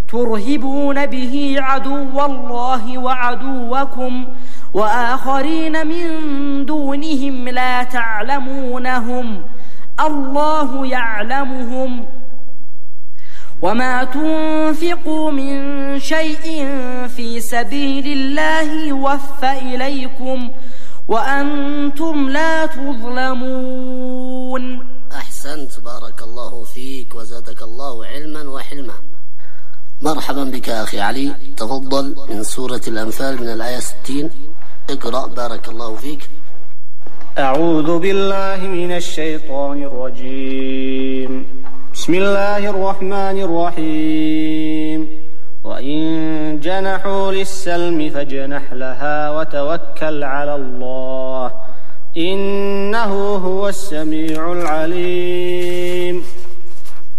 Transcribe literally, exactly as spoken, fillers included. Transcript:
ترهبون به عدو الله وعدوكم وآخرين من دونهم لا تعلمونهم الله يعلمهم وما تنفقوا من شيء في سبيل الله يوفى إليكم وأنتم لا تظلمون. أحسنت، بارك الله فيك وزادك الله علما وحلما. مرحبا بك أخي علي، تفضل من سورة الأنفال من الآية ستين، اقرأ بارك الله فيك. أعوذ بالله من الشيطان الرجيم. بسم الله الرحمن الرحيم. وإن جنحوا للسلم فاجنح لها وتوكل على الله إنه هو السميع العليم.